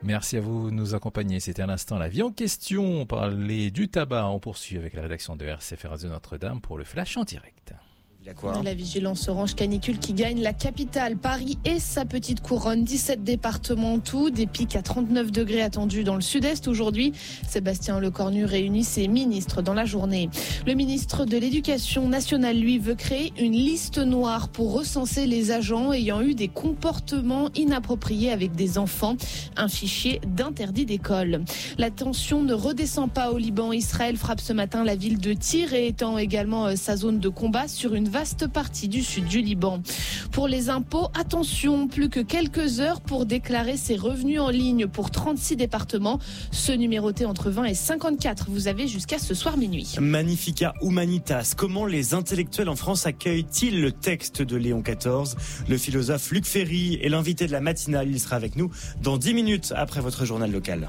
Merci à vous de nous accompagner. C'était à l'instant la vie en question. On parlait du tabac. On poursuit avec la rédaction de RCF Radio Notre-Dame pour le flash en direct. La vigilance orange canicule qui gagne la capitale, Paris et sa petite couronne. 17 départements en tout, des pics à 39 degrés attendus dans le sud-est aujourd'hui. Sébastien Lecornu réunit ses ministres dans la journée. Le ministre de l'Éducation nationale, lui, veut créer une liste noire pour recenser les agents ayant eu des comportements inappropriés avec des enfants. Un fichier d'interdit d'école. La tension ne redescend pas au Liban. Israël frappe ce matin la ville de Tyr et étend également sa zone de combat sur une vaste partie du sud du Liban. Pour les impôts, attention, plus que quelques heures pour déclarer ses revenus en ligne pour 36 départements. Ceux numérotés entre 20 et 54, vous avez jusqu'à ce soir minuit. Magnifica Humanitas, comment les intellectuels en France accueillent-ils le texte de Léon XIV ? Le philosophe Luc Ferry est l'invité de la matinale, il sera avec nous dans 10 minutes après votre journal local.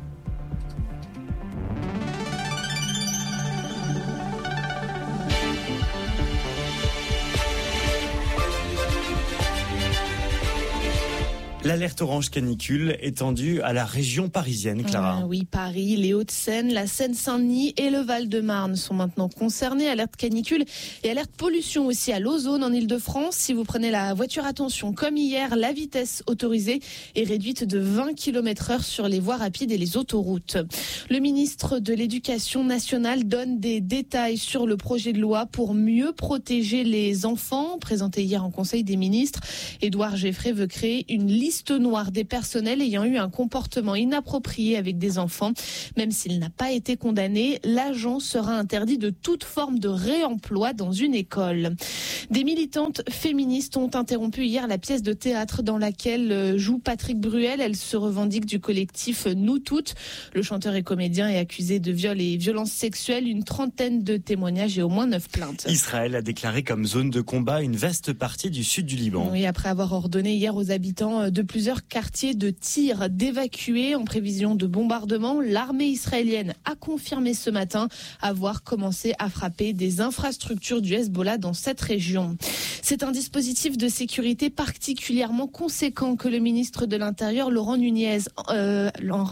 L'alerte orange canicule étendue à la région parisienne, Clara. Oui, Paris, les Hauts-de-Seine, la Seine-Saint-Denis et le Val-de-Marne sont maintenant concernés. Alerte canicule et alerte pollution aussi à l'ozone en Ile-de-France. Si vous prenez la voiture, attention, comme hier, la vitesse autorisée est réduite de 20 km/h sur les voies rapides et les autoroutes. Le ministre de l'Éducation nationale donne des détails sur le projet de loi pour mieux protéger les enfants, présenté hier en Conseil des ministres. Édouard Geffray veut créer une liste noire des personnels ayant eu un comportement inapproprié avec des enfants. Même s'il n'a pas été condamné, l'agent sera interdit de toute forme de réemploi dans une école. Des militantes féministes ont interrompu hier la pièce de théâtre dans laquelle joue Patrick Bruel. Elle se revendique du collectif Nous Toutes. Le chanteur et comédien est accusé de viol et violences sexuelles. Une trentaine de témoignages et au moins 9 plaintes. Israël a déclaré comme zone de combat une vaste partie du sud du Liban. Oui, après avoir ordonné hier aux habitants de plusieurs quartiers de Tyr d'évacuer en prévision de bombardement, l'armée israélienne a confirmé ce matin avoir commencé à frapper des infrastructures du Hezbollah dans cette région. C'est un dispositif de sécurité particulièrement conséquent que le ministre de l'Intérieur, Laurent Nunez, a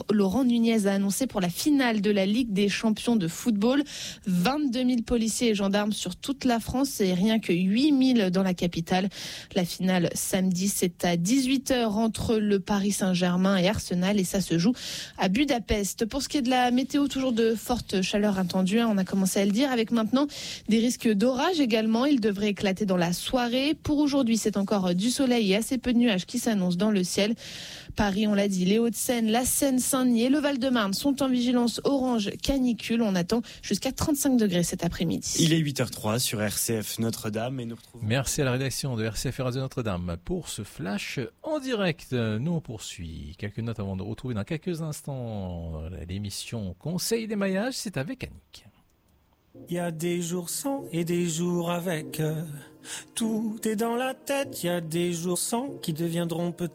annoncé pour la finale de la Ligue des champions de football. 22 000 policiers et gendarmes sur toute la France et rien que 8 000 dans la capitale. La finale samedi, c'est à 18h entre le Paris Saint-Germain et Arsenal et ça se joue à Budapest. Pour ce qui est de la météo, toujours de fortes chaleurs attendues, on a commencé à le dire, avec maintenant des risques d'orage également. Il devrait éclater dans la soirée. Pour aujourd'hui, c'est encore du soleil et assez peu de nuages qui s'annoncent dans le ciel. Paris, on l'a dit, les Hauts-de-Seine, la Seine-Saint-Denis et le Val-de-Marne sont en vigilance orange canicule. On attend jusqu'à 35 degrés cet après-midi. Il est 8h03 sur RCF Notre-Dame et nous retrouvons... Merci à la rédaction de RCF Radio Notre-Dame pour ce flash en direct. Nous, on poursuit. Quelques notes avant de retrouver dans quelques instants l'émission Conseil des maillages. C'est avec Annick. Il y a des jours sans et des jours avec. Tout est dans la tête. Il y a des jours sans qui deviendront peut-être